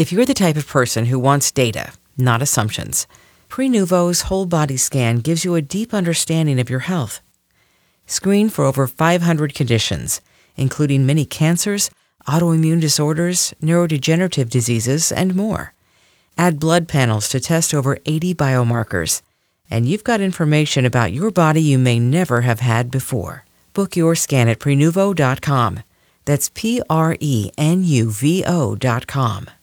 If you're the type of person who wants data, not assumptions, Prenuvo's whole body scan gives you a deep understanding of your health. Screen for over 500 conditions, including many cancers, autoimmune disorders, neurodegenerative diseases, and more. Add blood panels to test over 80 biomarkers, and you've got information about your body you may never have had before. Book your scan at Prenuvo.com. That's Prenuvo.com.